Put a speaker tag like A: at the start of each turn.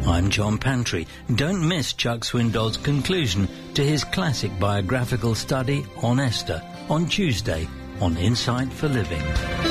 A: I'm John Pantry. Don't miss Chuck Swindoll's conclusion to his classic biographical study on Esther on Tuesday on Insight for Living.